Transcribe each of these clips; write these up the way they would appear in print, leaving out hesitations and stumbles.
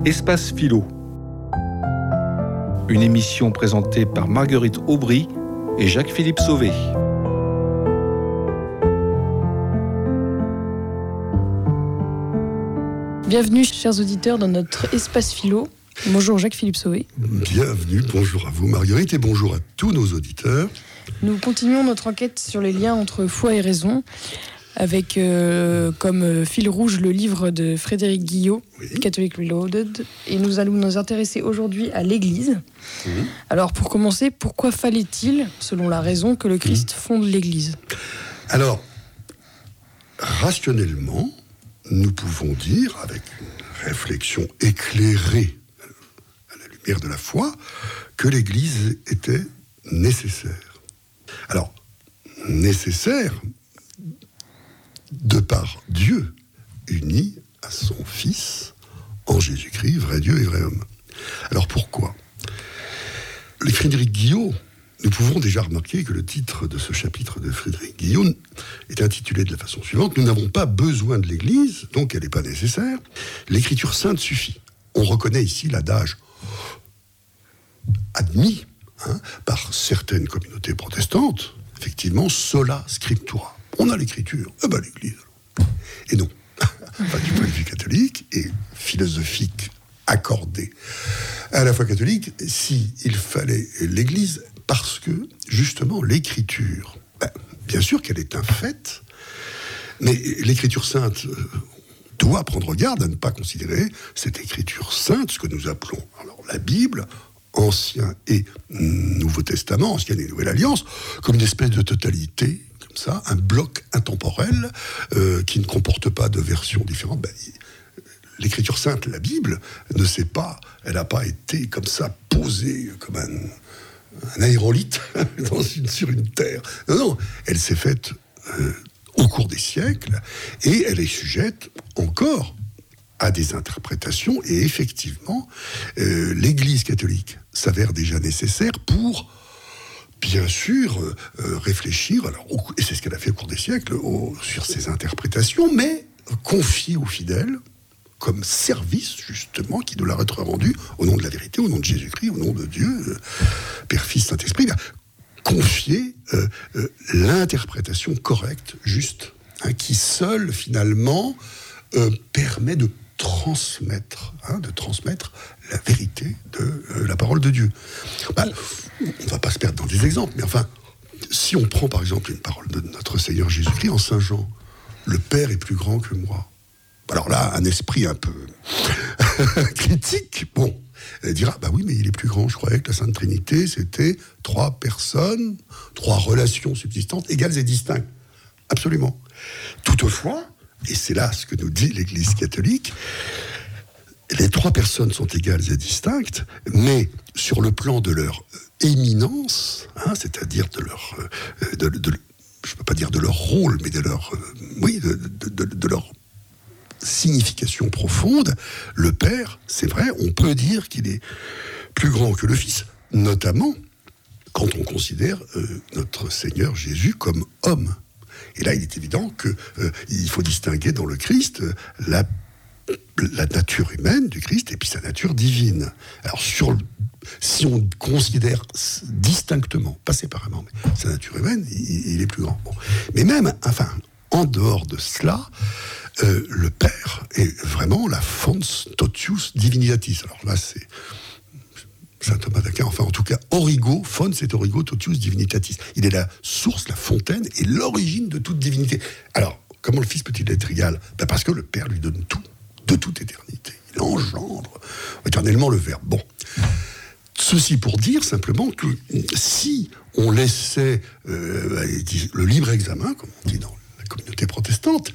Espace Philo. Une émission présentée par Marguerite Aubry et Jacques-Philippe Sauvé. Bienvenue, chers auditeurs, dans notre Espace Philo. Bonjour Jacques-Philippe Sauvé. Bienvenue, bonjour à vous Marguerite et bonjour à tous nos auditeurs. Nous continuons notre enquête sur les liens entre foi et raison, avec comme fil rouge le livre de Frédéric Guillot, oui. Catholic Reloaded, et nous allons nous intéresser aujourd'hui à l'Église. Alors pour commencer, pourquoi fallait-il, selon la raison, que le Christ fonde l'Église ? Alors, rationnellement, nous pouvons dire, avec une réflexion éclairée à la lumière de la foi, que l'Église était nécessaire. Alors, nécessaire de par Dieu, uni à son Fils, en Jésus-Christ, vrai Dieu et vrai homme. Alors pourquoi ? Les Frédéric Guillot, nous pouvons déjà remarquer que le titre de ce chapitre de Frédéric Guillot est intitulé de la façon suivante: nous n'avons pas besoin de l'Église, donc elle n'est pas nécessaire. L'Écriture sainte suffit. On reconnaît ici l'adage admis par certaines communautés protestantes, effectivement, sola scriptura. On a l'Écriture, l'Église. Et non, enfin, du point de vue catholique et philosophique accordé à la foi catholique, si il fallait l'Église, parce que, justement, l'Écriture, bien sûr qu'elle est un fait, mais l'Écriture sainte doit prendre garde à ne pas considérer cette Écriture sainte, ce que nous appelons alors la Bible, Ancien et Nouveau Testament, Ancienne et Nouvelle Alliance, comme une espèce de totalité, comme ça, un bloc intemporel qui ne comporte pas de versions différentes. L'Écriture sainte, la Bible, elle n'a pas été comme ça posée comme un aérolithe sur une terre. Non, elle s'est faite au cours des siècles et elle est sujette encore à des interprétations, et effectivement, l'Église catholique s'avère déjà nécessaire pour, bien sûr, réfléchir, et c'est ce qu'elle a fait au cours des siècles, sur ces interprétations, mais confier aux fidèles, comme service, justement, qui doit leur être rendu au nom de la vérité, au nom de Jésus-Christ, au nom de Dieu, Père, Fils, Saint-Esprit, confier l'interprétation correcte, juste, qui seule, finalement, permet de transmettre la vérité de la parole de Dieu. On ne va pas se perdre dans des exemples, mais enfin, si on prend par exemple une parole de notre Seigneur Jésus-Christ en Saint Jean, le Père est plus grand que moi. Alors là, un esprit un peu critique, dira, oui, mais il est plus grand. Je croyais que la Sainte Trinité, c'était 3 personnes, 3 relations subsistantes, égales et distinctes. Absolument. Toutefois, et c'est là ce que nous dit l'Église catholique, les 3 personnes sont égales et distinctes, mais sur le plan de leur éminence, c'est-à-dire de leur, je ne peux pas dire de leur rôle, mais de leur, de leur signification profonde, le Père, c'est vrai, on peut dire qu'il est plus grand que le Fils, notamment quand on considère notre Seigneur Jésus comme homme. Et là, il est évident qu'il faut distinguer dans le Christ la nature humaine du Christ et puis sa nature divine. Alors, si on considère distinctement, pas séparément, mais sa nature humaine, il est plus grand. Mais même, en dehors de cela, le Père est vraiment la fons totius divinitatis. Alors là, c'est Saint Thomas d'Aquin, en tout cas, origo, fons et origo totius divinitatis. Il est la source, la fontaine et l'origine de toute divinité. Alors, comment le Fils peut-il être égal ? Parce que le Père lui donne tout, de toute éternité. Il engendre éternellement le Verbe. Ceci pour dire simplement que si on laissait le libre examen, comme on dit dans la communauté protestante,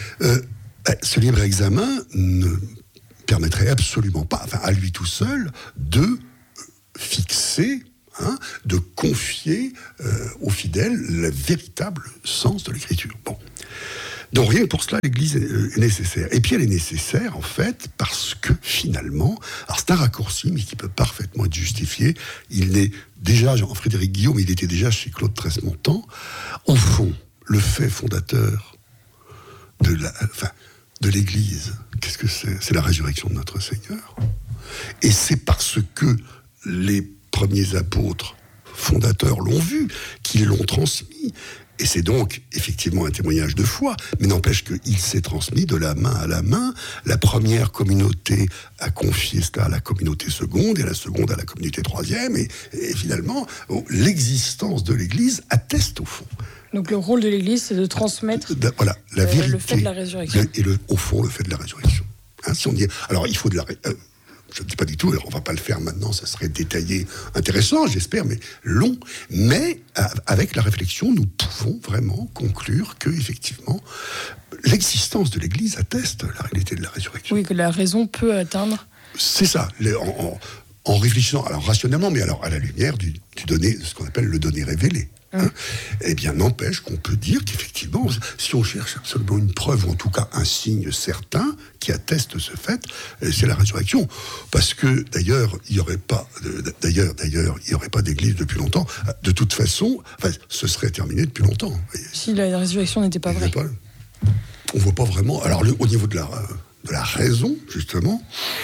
ce libre examen ne permettrait absolument pas, à lui tout seul, de fixer, de confier aux fidèles le véritable sens de l'Écriture. Donc rien que pour cela, l'Église est nécessaire. Et puis elle est nécessaire, en fait, parce que finalement, alors c'est un raccourci, mais qui peut parfaitement être justifié. Il est déjà, Frédéric Guillot, mais il était déjà chez Claude Tresmontant. Au fond, le fait fondateur de l'Église, qu'est-ce que c'est ? C'est la résurrection de notre Seigneur. Et c'est parce que les premiers apôtres fondateurs l'ont vu, qu'ils l'ont transmis. Et c'est donc effectivement un témoignage de foi, mais n'empêche qu'il s'est transmis de la main à la main. La première communauté a confié cela à la communauté seconde, et la seconde à la communauté troisième, et finalement, l'existence de l'Église atteste au fond. Donc le rôle de l'Église, c'est de transmettre voilà, la vérité, le fait de la résurrection. Et au fond, le fait de la résurrection. Hein, si on dit, alors il faut de la... je ne dis pas du tout, alors on ne va pas le faire maintenant, ça serait détaillé, intéressant, j'espère, mais long. Mais avec la réflexion, nous pouvons vraiment conclure que, effectivement, l'existence de l'Église atteste la réalité de la résurrection. Oui, que la raison peut atteindre. C'est ça, en réfléchissant, alors rationnellement, mais alors à la lumière du donné, ce qu'on appelle le donné révélé. Hein, eh bien, n'empêche qu'on peut dire qu'effectivement, si on cherche absolument une preuve, ou en tout cas un signe certain qui atteste ce fait, c'est la résurrection. Parce que d'ailleurs, il n'y aurait pas, d'église depuis longtemps. De toute façon, ce serait terminé depuis longtemps. Si la résurrection n'était pas vraie. On ne voit pas vraiment. Alors, au niveau de la raison, justement,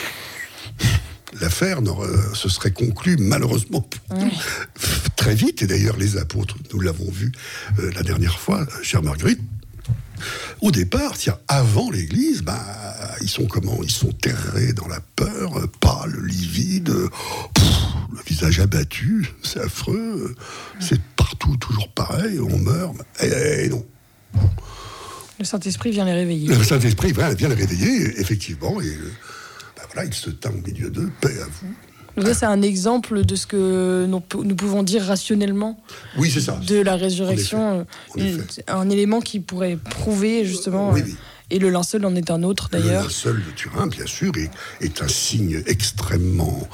l'affaire se serait conclue malheureusement très vite. Et d'ailleurs, les apôtres, nous l'avons vu la dernière fois, chère Marguerite, au départ, avant l'Église, ils sont comment ? Ils sont terrés dans la peur, pâles, livides, le visage abattu, c'est affreux, c'est partout toujours pareil, on meurt, et non. Le Saint-Esprit vient les réveiller. Le Saint-Esprit vient les réveiller, effectivement, et voilà, il se tint au milieu d'eux, paix à vous. Donc ça, c'est un exemple de ce que nous pouvons dire rationnellement. Oui, c'est ça. De la résurrection, en effet. Un élément qui pourrait prouver justement. Oui. Et le linceul en est un autre d'ailleurs. Le linceul de Turin, bien sûr, est un signe extrêmement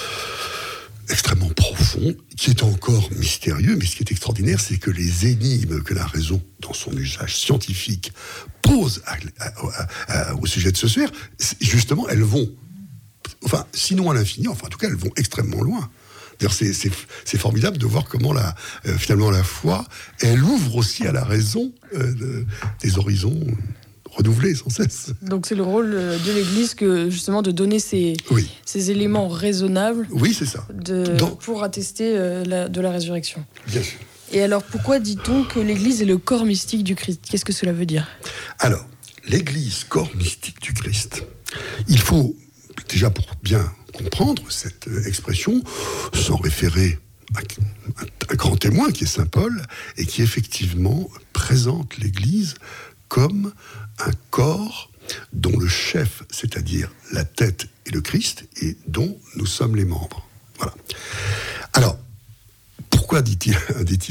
profond, qui est encore mystérieux, mais ce qui est extraordinaire, c'est que les énigmes que la raison, dans son usage scientifique, pose au sujet de ce sphère, justement, elles vont, sinon à l'infini, en tout cas, elles vont extrêmement loin. D'ailleurs, c'est formidable de voir comment finalement la foi, elle ouvre aussi à la raison des horizons renouvelés sans cesse. Donc c'est le rôle de l'Église justement de donner ces éléments raisonnables. Oui, c'est ça. Pour attester de la résurrection. Bien sûr. Et alors pourquoi dit-on que l'Église est le corps mystique du Christ ? Qu'est-ce que cela veut dire ? Alors, l'Église, corps mystique du Christ, il faut déjà, pour bien comprendre cette expression, s'en référer à un grand témoin qui est saint Paul, et qui effectivement présente l'Église comme un corps dont le chef, c'est-à-dire la tête, est le Christ, et dont nous sommes les membres. Voilà. Alors, pourquoi dit-il cela ?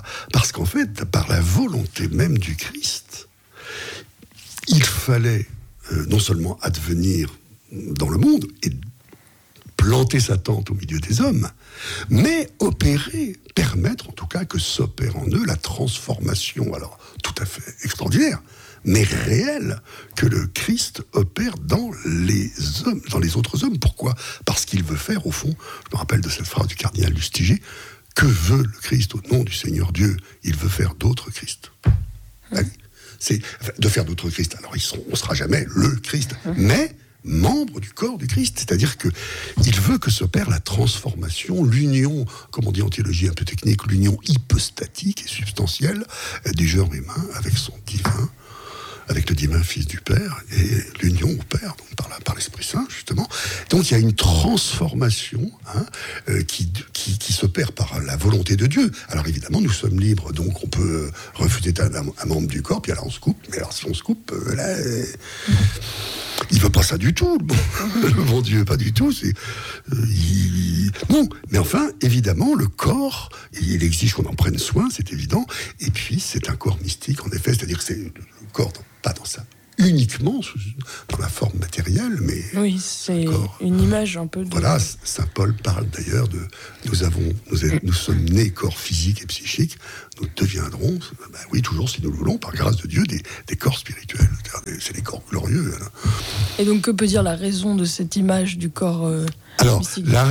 Parce qu'en fait, par la volonté même du Christ, il fallait non seulement advenir dans le monde et planter sa tente au milieu des hommes, mais permettre en tout cas que s'opère en eux la transformation, alors tout à fait extraordinaire, mais réelle, que le Christ opère dans les hommes, dans les autres hommes. Pourquoi ? Parce qu'il veut faire, au fond, je me rappelle de cette phrase du cardinal Lustiger, que veut le Christ au nom du Seigneur Dieu ? Il veut faire d'autres Christ. C'est de faire d'autres Christ. Alors on ne sera jamais le Christ, mais membre du corps du Christ, c'est-à-dire que il veut que s'opère la transformation, l'union, comme on dit en théologie un peu technique, l'union hypostatique et substantielle du genre humain avec son divin, avec le divin Fils du Père, et l'union au Père, donc par l'Esprit Saint, justement. Donc il y a une transformation qui s'opère par la volonté de Dieu. Alors évidemment, nous sommes libres, donc on peut refuser un membre du corps, puis alors on se coupe. Mais alors si on se coupe, là... Il ne veut pas ça du tout, le bon Dieu, pas du tout. Non, mais enfin, évidemment, le corps, il exige qu'on en prenne soin, c'est évident. Et puis, c'est un corps mystique, en effet, c'est-à-dire que c'est le corps, pas dans ça, uniquement dans la forme matérielle, mais... Oui, c'est une image un peu de... Voilà, saint Paul parle d'ailleurs de... Nous sommes nés corps physiques et psychiques, nous deviendrons, oui, toujours, si nous le voulons, par grâce de Dieu, des corps spirituels. C'est des corps glorieux. Hein. Et donc, que peut dire la raison de cette image du corps alors, mystique ?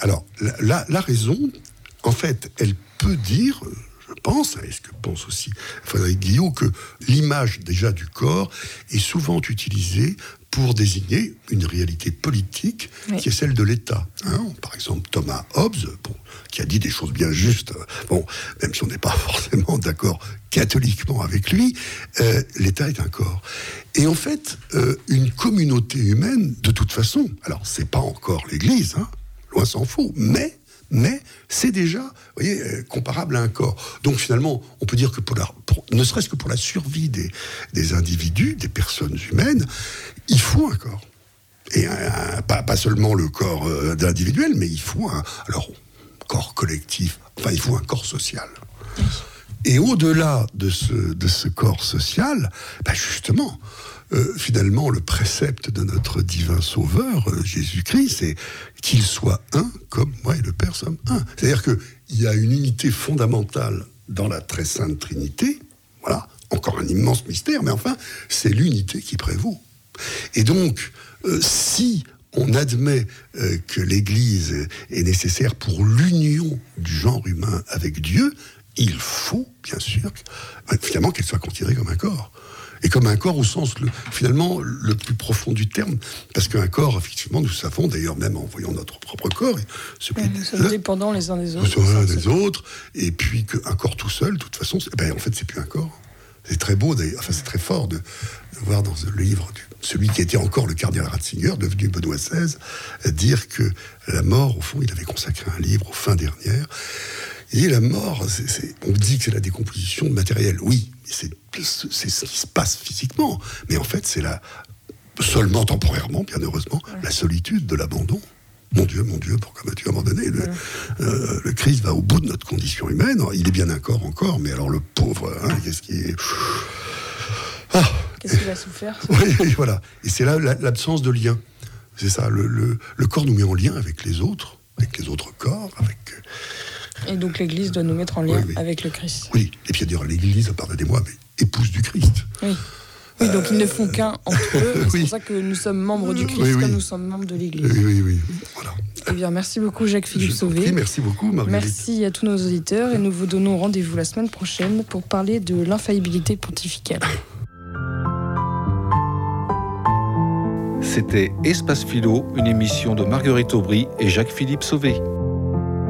la raison, en fait, elle peut dire, je pense, et ce que pense aussi Frédéric Guillot, que l'image déjà du corps est souvent utilisée pour désigner une réalité politique qui est celle de l'État. Par exemple, Thomas Hobbes, qui a dit des choses bien justes, même si on n'est pas forcément d'accord catholiquement avec lui, l'État est un corps. Et en fait, une communauté humaine, de toute façon, alors c'est pas encore l'Église, loin s'en faut, mais c'est déjà, vous voyez, comparable à un corps. Donc finalement, on peut dire que ne serait-ce que pour la survie des individus, des personnes humaines, il faut un corps. Et pas seulement le corps individuel, mais il faut un corps collectif. Enfin, il faut un corps social. Et au-delà de ce corps social, justement, finalement, le précepte de notre divin sauveur, Jésus-Christ, c'est qu'il soit un comme moi et le Père sommes un. C'est-à-dire qu'il y a une unité fondamentale dans la très sainte Trinité. Voilà, encore un immense mystère, mais enfin, c'est l'unité qui prévaut. Et donc, si on admet que l'Église est nécessaire pour l'union du genre humain avec Dieu, il faut, bien sûr, finalement, qu'elle soit considérée comme un corps. Et comme un corps au sens, finalement, le plus profond du terme. Parce qu'un corps, effectivement, nous savons, d'ailleurs, même en voyant notre propre corps... nous sommes dépendants les uns des autres. Nous sommes des autres. Et puis qu'un corps tout seul, de toute façon, en fait, c'est plus un corps. C'est très beau, d'ailleurs. Enfin, c'est très fort de voir dans le livre celui qui était encore le cardinal Ratzinger, devenu Benoît XVI, dire que la mort, au fond, il avait consacré un livre aux fins dernières. Et la mort, on dit que c'est la décomposition matérielle. Oui, c'est ce qui se passe physiquement. Mais en fait, c'est seulement temporairement, bien heureusement, la solitude de l'abandon. Mon Dieu, pourquoi m'as-tu abandonné ? Le Christ va au bout de notre condition humaine. Il est bien un corps encore, mais alors le pauvre, qu'est-ce qui est... Qu'est-ce qu'il a souffert ? Oui, voilà. Et c'est là l'absence de lien. C'est ça, le corps nous met en lien avec les autres corps, avec... Et donc l'Église doit nous mettre en lien avec le Christ. Oui, et puis dire l'Église, pardonnez-moi, mais épouse du Christ. Oui, donc ils ne font qu'un entre eux. C'est pour ça que nous sommes membres du Christ, comme nous sommes membres de l'Église. Oui, voilà. Eh bien, merci beaucoup Jacques-Philippe Sauvé. Merci beaucoup Marguerite. Merci à tous nos auditeurs et nous vous donnons rendez-vous la semaine prochaine pour parler de l'infaillibilité pontificale. C'était Espace Philo, une émission de Marguerite Aubry et Jacques-Philippe Sauvé.